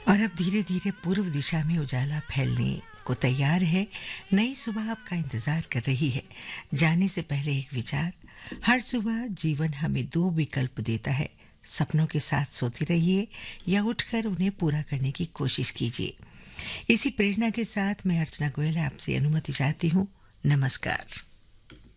और अब धीरे धीरे पूर्व दिशा में उजाला फैलने को तैयार है। नई सुबह आपका इंतजार कर रही है। जाने से पहले एक विचार। हर सुबह जीवन हमें दो विकल्प देता है। सपनों के साथ सोते रहिए या उठकर उन्हें पूरा करने की कोशिश कीजिए। इसी प्रेरणा के साथ मैं अर्चना गोयल आपसे अनुमति चाहती हूँ। नमस्कार।